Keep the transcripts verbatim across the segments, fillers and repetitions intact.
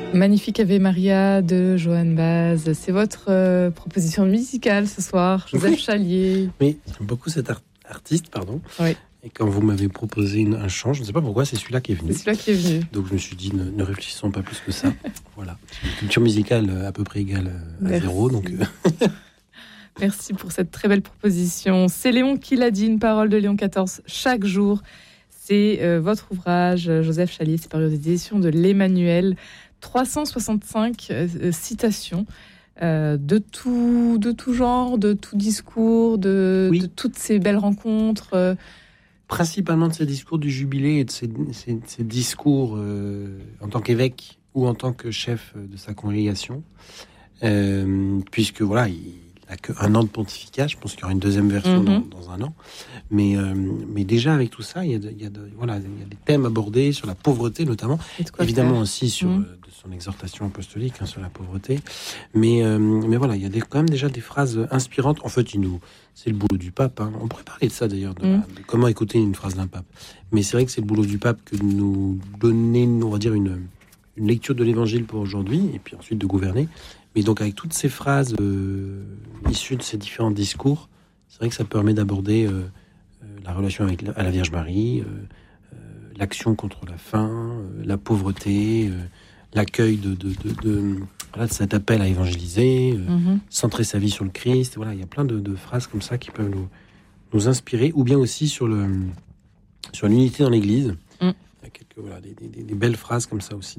Magnifique Ave Maria de Johann Baz. C'est votre euh, proposition musicale ce soir, Joseph oui. Chalier. Oui, j'aime beaucoup cet art- artiste, pardon. Oui. Et quand vous m'avez proposé une, un chant, je ne sais pas pourquoi, c'est celui-là qui est venu. C'est celui-là qui est venu. Donc je me suis dit, ne, ne réfléchissons pas plus que ça. Voilà. C'est une culture musicale à peu près égale à Merci. zéro. Donc euh... Merci pour cette très belle proposition. C'est Léon qui l'a dit, une parole de Léon quatorze chaque jour. C'est euh, votre ouvrage, Joseph Chalier, c'est paru aux éditions de l'Emmanuel. trois cent soixante-cinq euh, citations euh, de, tout, de tout genre, de tout discours, de, oui. de toutes ces belles rencontres. Euh. Principalement de ces discours du jubilé et de ces, ces, ces discours euh, en tant qu'évêque ou en tant que chef de sa congrégation. Euh, puisque voilà, il n'a qu'un an de pontificat, je pense qu'il y aura une deuxième version mm-hmm. dans, dans un an. Mais, euh, mais déjà avec tout ça, il y a, de, il y a, de, voilà, il y a des thèmes abordés sur la pauvreté notamment, évidemment faire. aussi sur mm. euh, de son exhortation apostolique hein, sur la pauvreté. Mais, euh, mais voilà, il y a des, quand même déjà des phrases inspirantes. En fait, il nous, c'est le boulot du pape. Hein. On pourrait parler de ça d'ailleurs, de, mm. la, de comment écouter une phrase d'un pape. Mais c'est vrai que c'est le boulot du pape que de nous donner, on va dire, une, une lecture de l'évangile pour aujourd'hui, et puis ensuite de gouverner. Mais donc avec toutes ces phrases euh, issues de ces différents discours, c'est vrai que ça permet d'aborder euh, euh, la relation avec la, à la Vierge Marie, euh, euh, l'action contre la faim, euh, la pauvreté, euh, l'accueil de, de, de, de, voilà, de cet appel à évangéliser, euh, mm-hmm. centrer sa vie sur le Christ. Voilà, il y a plein de, de phrases comme ça qui peuvent nous, nous inspirer, ou bien aussi sur, le, sur l'unité dans l'Église. Mm. Il y a quelques, voilà, des, des, des belles phrases comme ça aussi.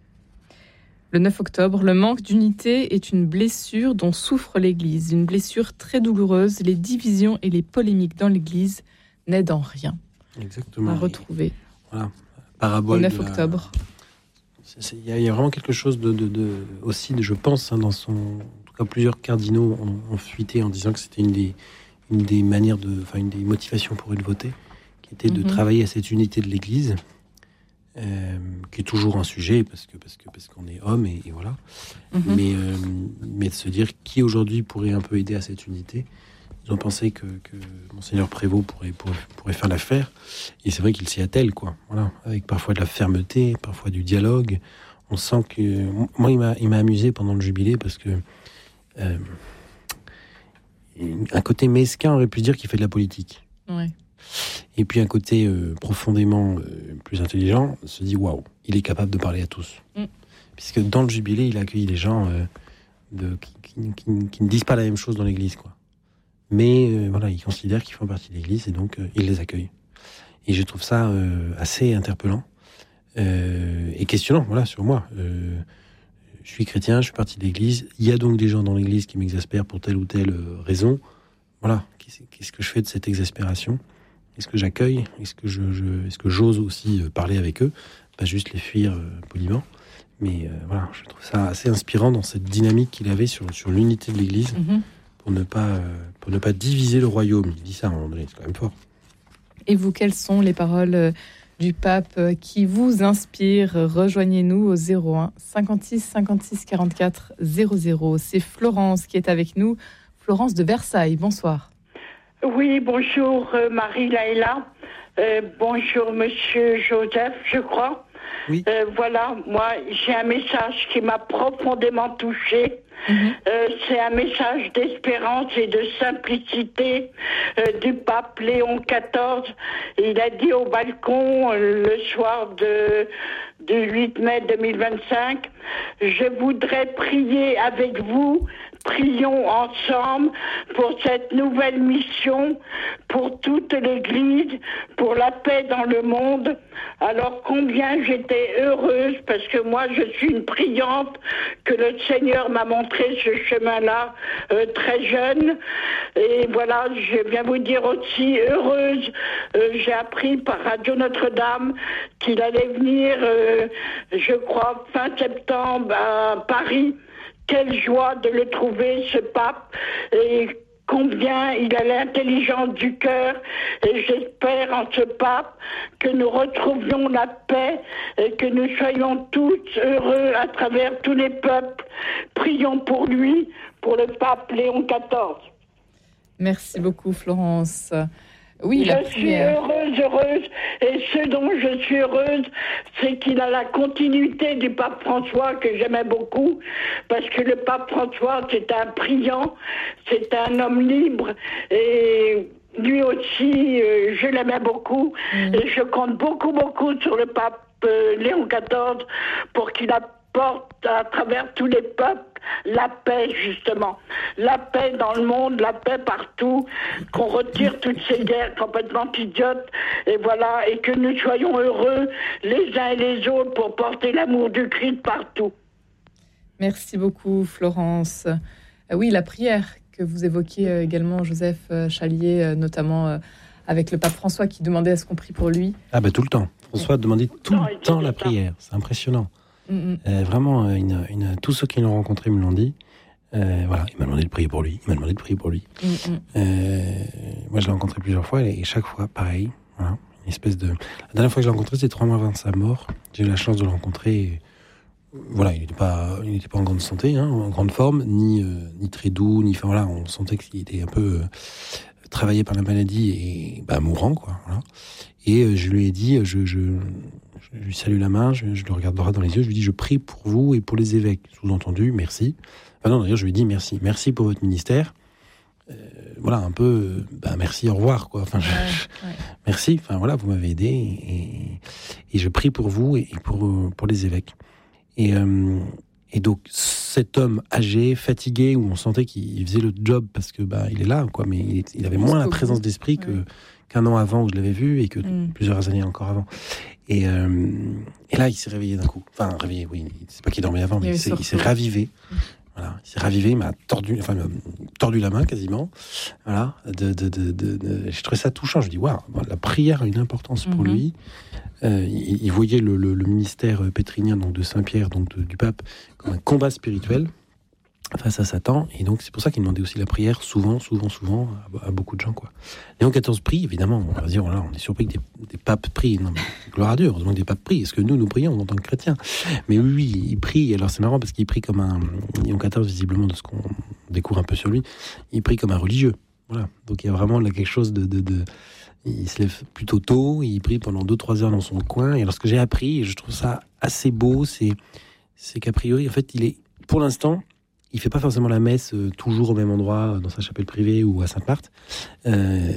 Le neuf octobre, le manque d'unité est une blessure dont souffre l'Église. Une blessure très douloureuse. Les divisions et les polémiques dans l'Église n'aident en rien. Exactement. À retrouver. Voilà. Parabole. Le neuf octobre. Il y, y a vraiment quelque chose de, de, de aussi, de, je pense, hein, dans son. En tout cas, plusieurs cardinaux ont, ont fuité en disant que c'était une des, une des manières de, enfin, une des motivations pour eux de voter, qui était de mm-hmm. travailler à cette unité de l'Église. Euh, qui est toujours un sujet parce que parce que parce qu'on est homme et, et voilà. Mm-hmm. Mais euh, mais de se dire qui aujourd'hui pourrait un peu aider à cette unité. Ils ont pensé que, que Monseigneur Prévost pourrait, pourrait pourrait faire l'affaire et c'est vrai qu'il s'y attelle quoi. Voilà, avec parfois de la fermeté, parfois du dialogue. On sent que moi il m'a il m'a amusé pendant le jubilé parce que euh, un côté mesquin aurait pu dire qu'il fait de la politique. Ouais. Et puis un côté euh, profondément euh, plus intelligent se dit waouh, il est capable de parler à tous. Mm. Puisque dans le jubilé, il a accueilli des gens euh, de, qui, qui, qui, qui ne disent pas la même chose dans l'Église, quoi. Mais euh, voilà, il considère qu'ils font partie de l'Église et donc euh, il les accueille. Et je trouve ça euh, assez interpellant euh, et questionnant, voilà, sur moi. Euh, je suis chrétien, je suis partie de l'Église. Il y a donc des gens dans l'Église qui m'exaspèrent pour telle ou telle raison. Voilà, qu'est-ce que je fais de cette exaspération ? Est-ce que j'accueille ? Est-ce que je, je, est-ce que j'ose aussi parler avec eux ? Pas juste les fuir euh, poliment. Mais euh, voilà, je trouve ça assez inspirant dans cette dynamique qu'il avait sur, sur l'unité de l'Église mm-hmm. pour ne pas euh, pour ne pas diviser le royaume. Il dit ça à un moment donné, c'est quand même fort. Et vous, quelles sont les paroles du pape qui vous inspirent ? Rejoignez-nous au zéro un cinquante-six cinquante-six quarante-quatre zéro zéro. C'est Florence qui est avec nous. Florence de Versailles, bonsoir. Oui, bonjour euh, Marie-Laëla, euh, bonjour Monsieur Joseph, je crois. Oui. Euh, voilà, moi j'ai un message qui m'a profondément touchée. Mm-hmm. Euh, c'est un message d'espérance et de simplicité euh, du pape Léon quatorze. Il a dit au balcon euh, le soir de, du huit mai deux mille vingt-cinq, « Je voudrais prier avec vous. Prions ensemble pour cette nouvelle mission, pour toute l'Église, pour la paix dans le monde. » Alors combien j'étais heureuse, parce que moi je suis une priante, que le Seigneur m'a montré ce chemin-là euh, très jeune. Et voilà, je viens vous dire aussi heureuse, euh, j'ai appris par Radio Notre-Dame qu'il allait venir, euh, je crois, fin septembre à Paris. Quelle joie de le trouver, ce pape, et combien il a l'intelligence du cœur. Et j'espère en ce pape que nous retrouvions la paix et que nous soyons tous heureux à travers tous les peuples. Prions pour lui, pour le pape Léon quatorze. Merci beaucoup, Florence. Oui, je la suis prière. heureuse, heureuse. Et ce dont je suis heureuse, c'est qu'il a la continuité du pape François que j'aimais beaucoup. Parce que le pape François, c'est un priant, c'est un homme libre. Et lui aussi, euh, je l'aimais beaucoup. Mmh. Et je compte beaucoup, beaucoup sur le pape euh, Léon quatorze pour qu'il apporte à travers tous les peuples la paix, justement. La paix dans le monde, la paix partout, qu'on retire toutes ces guerres complètement idiotes, et voilà, et que nous soyons heureux les uns et les autres pour porter l'amour du Christ partout. Merci beaucoup, Florence. Euh, oui, la prière que vous évoquiez euh, également, Joseph Chalier, euh, notamment euh, avec le pape François qui demandait à ce qu'on prie pour lui. Ah ben tout le temps. François demandait tout non, le temps la prière. C'est impressionnant. Mm-hmm. Euh, vraiment, une, une, tous ceux qui l'ont rencontré me l'ont dit. Euh, voilà, il m'a demandé de prier pour lui. Il m'a demandé de prier pour lui. Mm-hmm. Euh, moi, je l'ai rencontré plusieurs fois et chaque fois, pareil. Voilà, une espèce de. La dernière fois que je l'ai rencontré, c'était trois mois avant sa mort. J'ai eu la chance de le rencontrer. Et... Voilà, il n'était pas, il n'était pas en grande santé, hein, en grande forme, ni euh, ni très doux, ni. Enfin voilà, on sentait qu'il était un peu euh, travaillé par la maladie et bah, mourant, quoi. Voilà. Et euh, je lui ai dit, je, je, je lui salue la main, je, je le regarde droit dans les yeux, je lui dis, je prie pour vous et pour les évêques. Sous-entendu, merci. Enfin non, d'ailleurs, je lui ai dit merci, merci pour votre ministère. Euh, voilà, un peu, bah merci, au revoir, quoi. Enfin, je, ouais, ouais. Merci. Enfin voilà, vous m'avez aidé et, et je prie pour vous et pour pour les évêques. Et euh, et donc cet homme âgé, fatigué, où on sentait qu'il faisait le job parce que bah il est là, quoi, mais il, il avait moins la présence d'esprit que ouais. qu'un an avant où je l'avais vu et que mm. plusieurs années encore avant. Et, euh, et là, il s'est réveillé d'un coup. Enfin, réveillé, oui. C'est pas qu'il dormait avant, mais il, il, s'est, il s'est ravivé. Mm. Voilà, il s'est ravivé, il m'a tordu, enfin, il m'a tordu la main quasiment. Voilà, de, de, de, de, de... j'ai trouvé ça touchant. Je dis, waouh, la prière a une importance pour mm-hmm. lui. Euh, il, il voyait le, le, le ministère pétrinien, donc de Saint-Pierre, donc de, du pape, comme un combat spirituel face à Satan, et donc c'est pour ça qu'il demandait aussi la prière souvent, souvent, souvent à, à beaucoup de gens, quoi. Léon quatorze prie, évidemment, on va dire, voilà, on est surpris que des, des papes prient, non mais gloire à Dieu, heureusement que des papes prient, est-ce que nous, nous prions en tant que chrétiens? Mais oui, oui, il prie, alors c'est marrant parce qu'il prie comme un, Léon quatorze, visiblement, de ce qu'on découvre un peu sur lui, il prie comme un religieux, voilà, donc il y a vraiment là quelque chose de... de, de il se lève plutôt tôt, il prie pendant deux trois heures dans son coin, et alors ce que j'ai appris, et je trouve ça assez beau, c'est, c'est qu'a priori, en fait, il est, pour l'instant, il fait pas forcément la messe euh, toujours au même endroit, dans sa chapelle privée ou à Sainte-Marthe. Euh,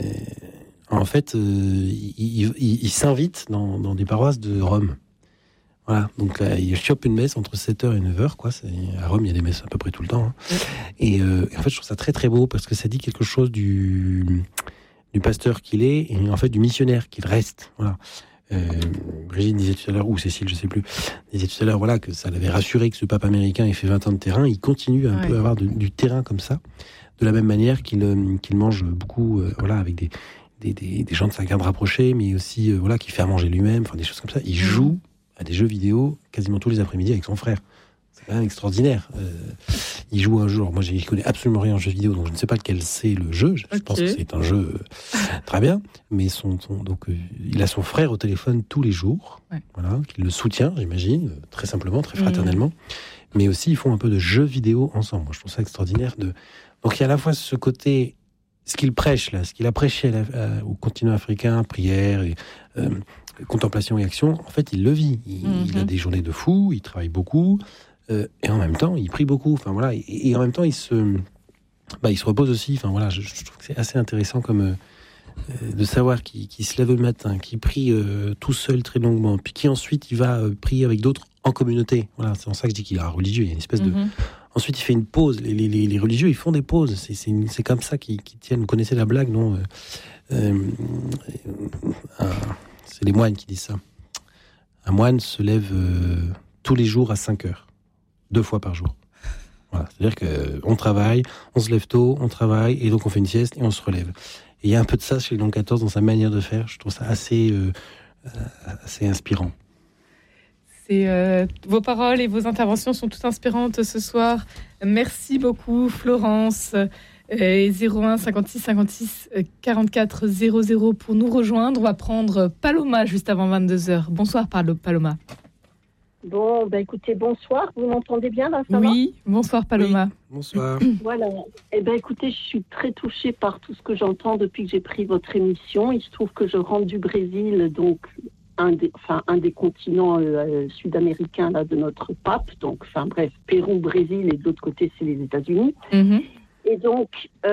en fait, euh, il, il, il, il s'invite dans, dans des paroisses de Rome. Voilà, donc là, il chope une messe entre sept heures et neuf heures, quoi. C'est, à Rome, il y a des messes à peu près tout le temps. Hein. Oui. Et, euh, et en fait, je trouve ça très très beau parce que ça dit quelque chose du, du pasteur qu'il est et en fait du missionnaire qu'il reste. Voilà. Euh, Brigitte disait tout à l'heure, ou Cécile, je sais plus, disait tout à l'heure, voilà, que ça l'avait rassuré que ce pape américain ait fait vingt ans de terrain. Il continue à un ouais. peu avoir de, du terrain comme ça, de la même manière qu'il, euh, qu'il mange beaucoup, euh, voilà, avec des, des, des, des gens de sa garde rapprochée, mais aussi, euh, voilà, qu'il fait à manger lui-même, enfin des choses comme ça. Il joue à des jeux vidéo quasiment tous les après-midi avec son frère. C'est quand même extraordinaire. Euh, il joue un jeu. Alors moi, je ne connais absolument rien en jeu vidéo, donc je ne sais pas lequel c'est le jeu. Je okay. pense que c'est un jeu euh, très bien. Mais son, son donc euh, il a son frère au téléphone tous les jours, ouais. voilà, qui le soutient, j'imagine, très simplement, très fraternellement. Mmh. Mais aussi, ils font un peu de jeux vidéo ensemble. Moi, je trouve ça extraordinaire. De... Donc il y a à la fois ce côté, ce qu'il prêche là, ce qu'il a prêché à la, à, au continent africain, prière et euh, contemplation et action. En fait, il le vit. Il, mmh. il a des journées de fou. Il travaille beaucoup. Euh, et en même temps, il prie beaucoup. Enfin voilà, et, et en même temps, il se, bah, il se repose aussi. Enfin voilà, je, je trouve que c'est assez intéressant comme euh, de savoir qu'il, qu'il se lève le matin, qu'il prie euh, tout seul très longuement, puis qui ensuite il va euh, prier avec d'autres en communauté. Voilà, c'est en ça que je dis qu'il est un religieux. Il y a une espèce mm-hmm. de. Ensuite, il fait une pause. Les, les, les religieux, ils font des pauses. C'est, c'est, c'est comme ça qu'ils, qu'ils tiennent. Vous connaissez la blague, non euh, euh, euh, c'est les moines qui disent ça. Un moine se lève euh, tous les jours à cinq heures. Deux fois par jour. Voilà. C'est-à-dire qu'on travaille, on se lève tôt, on travaille, et donc on fait une sieste et on se relève. Et il y a un peu de ça chez Léon quatorze dans sa manière de faire. Je trouve ça assez, euh, assez inspirant. C'est, euh, vos paroles et vos interventions sont toutes inspirantes ce soir. Merci beaucoup, Florence. Et zéro un cinquante-six cinquante-six quarante-quatre zéro zéro pour nous rejoindre. On va prendre Paloma juste avant vingt-deux heures. Bonsoir, Paloma. Bon, ben écoutez, bonsoir. Vous m'entendez bien là, ça Oui, va bonsoir Paloma. Oui, bonsoir. Voilà. Eh ben écoutez, je suis très touchée par tout ce que j'entends depuis que j'ai pris votre émission. Il se trouve que je rentre du Brésil, donc un des, enfin, un des continents euh, sud-américains là, de notre pape. Donc, enfin bref, Pérou, Brésil et de l'autre côté, c'est les États-Unis. Mm-hmm. Et donc,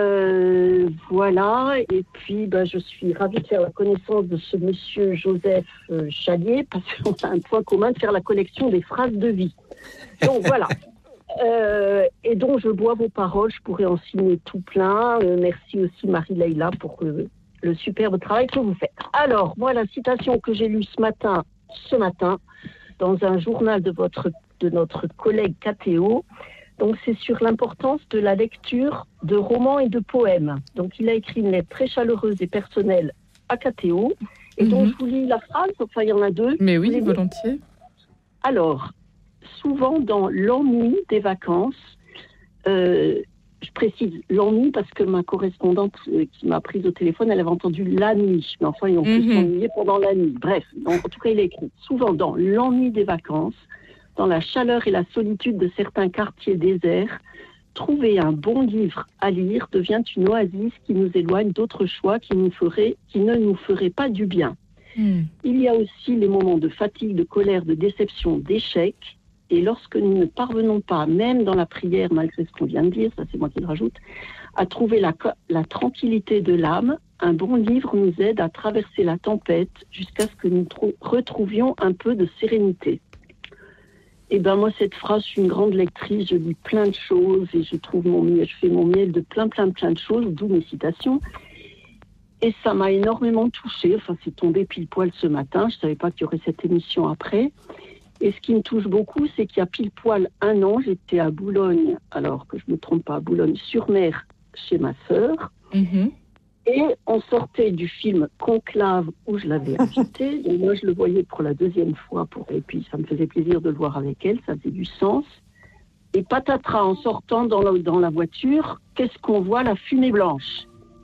euh, voilà. Et puis, ben, je suis ravie de faire la connaissance de ce monsieur Joseph euh, Chalier, parce qu'on a un point commun de faire la collection des phrases de vie. Donc, voilà. Euh, et donc, je bois vos paroles. Je pourrais en signer tout plein. Euh, merci aussi, Marie-Leila, pour le, le superbe travail que vous faites. Alors, moi, la citation que j'ai lue ce matin, ce matin, dans un journal de, votre, de notre collègue K T O, donc, c'est sur l'importance de la lecture de romans et de poèmes. Donc, il a écrit une lettre très chaleureuse et personnelle à K T O. Et mm-hmm. donc, je vous lis la phrase. Enfin, il y en a deux. Mais oui, volontiers. Alors, souvent dans l'ennui des vacances, euh, je précise l'ennui parce que ma correspondante euh, qui m'a prise au téléphone, elle avait entendu la nuit. Mais enfin, ils ont pu mm-hmm. s'ennuyer pendant la nuit. Bref, donc, en tout cas, il a écrit souvent dans l'ennui des vacances, dans la chaleur et la solitude de certains quartiers déserts, trouver un bon livre à lire devient une oasis qui nous éloigne d'autres choix qui, nous feraient, qui ne nous feraient pas du bien. Mm. Il y a aussi les moments de fatigue, de colère, de déception, d'échec. Et lorsque nous ne parvenons pas, même dans la prière, malgré ce qu'on vient de dire, ça c'est moi qui le rajoute, à trouver la, la tranquillité de l'âme, un bon livre nous aide à traverser la tempête jusqu'à ce que nous trou- retrouvions un peu de sérénité. Et ben moi, cette phrase, je suis une grande lectrice, je lis plein de choses et je trouve mon miel, je fais mon miel de plein, plein, plein de choses, d'où mes citations. Et ça m'a énormément touchée. Enfin, c'est tombé pile poil ce matin. Je savais pas qu'il y aurait cette émission après. Et ce qui me touche beaucoup, c'est qu'il y a pile poil un an, j'étais à Boulogne, alors que je me trompe pas, à Boulogne-sur-Mer, chez ma sœur. Mm-hmm. Et on sortait du film Conclave où je l'avais invité. Donc moi, je le voyais pour la deuxième fois. Pour... Et puis, ça me faisait plaisir de le voir avec elle. Ça faisait du sens. Et patatras, en sortant dans la, dans la voiture, qu'est-ce qu'on voit? La fumée blanche.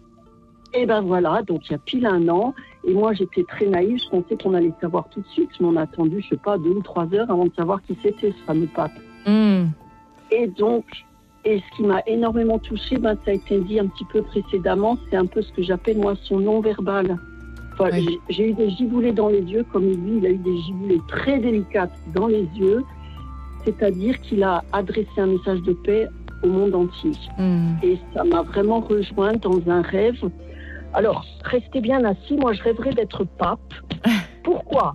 Et ben voilà, donc il y a pile un an. Et moi, j'étais très naïve. Je pensais qu'on allait savoir tout de suite. Je m'en ai attendu, je sais pas, deux ou trois heures avant de savoir qui c'était, ce fameux pape. Mm. Et donc... Et ce qui m'a énormément touchée, ben, ça a été dit un petit peu précédemment, c'est un peu ce que j'appelle moi son non-verbal. Enfin, oui. j'ai, j'ai eu des giboulées dans les yeux, comme lui, il a eu des giboulées très délicates dans les yeux, c'est-à-dire qu'il a adressé un message de paix au monde entier. Mm. Et ça m'a vraiment rejointe dans un rêve. Alors, restez bien assis, moi je rêverais d'être pape. Pourquoi ?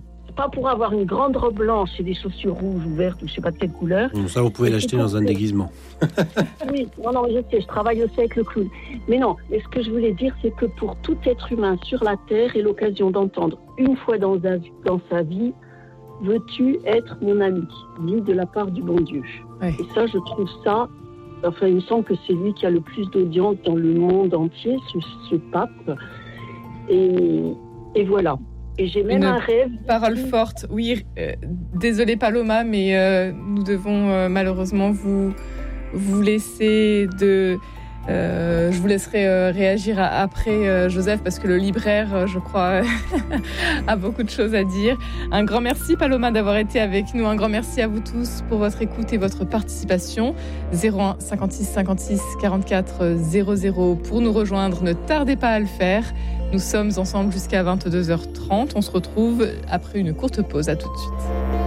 Pas pour avoir une grande robe blanche et des chaussures rouges ou vertes ou je sais pas de quelle couleur. Bon, ça, vous pouvez l'acheter dans un déguisement. Oui, non, non, je sais, je travaille aussi avec le clown. Mais non, mais ce que je voulais dire, c'est que pour tout être humain sur la Terre, et l'occasion d'entendre une fois dans, un, dans sa vie, veux-tu être mon ami, dit de la part du bon Dieu. Oui. Et ça, je trouve ça, enfin, il me semble que c'est lui qui a le plus d'audience dans le monde entier, ce, ce pape. Et, et voilà. Et j'ai même Une un rêve. Parole qui... forte. Oui, euh, désolée Paloma, mais euh, nous devons euh, malheureusement vous, vous laisser de... Euh, je vous laisserai euh, réagir à, après euh, Joseph, parce que le libraire, euh, je crois, a beaucoup de choses à dire. Un grand merci Paloma d'avoir été avec nous. Un grand merci à vous tous pour votre écoute et votre participation. zéro un cinquante-six cinquante-six quarante-quatre zéro zéro pour nous rejoindre. Ne tardez pas à le faire. Nous sommes ensemble jusqu'à vingt-deux heures trente. On se retrouve après une courte pause. À tout de suite.